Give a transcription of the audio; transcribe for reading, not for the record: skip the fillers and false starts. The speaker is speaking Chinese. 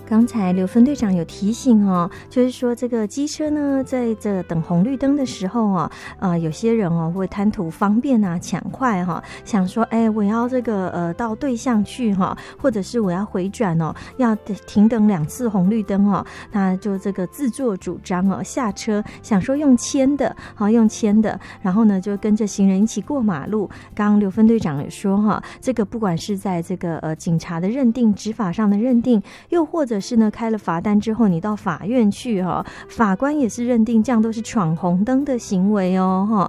刚才刘分队长有提醒哦，就是说这个机车呢，在这等红绿灯的时候啊，有些人哦会贪图方便啊、抢快哈，想说，哎，我要这个到对向去哈，或者是我要回转哦，要停等2次红绿灯哦，那就这个自作主张哦，下车想说用牵的，好用牵的，然后呢就跟着行人一起过马路。刚刚刘分队长也说哈，这个不管是在这个警察的认定、执法上的认定，又或者是呢开了罚单之后你到法院去哈，法官也是认定这样都是闯红灯的行为哦哈，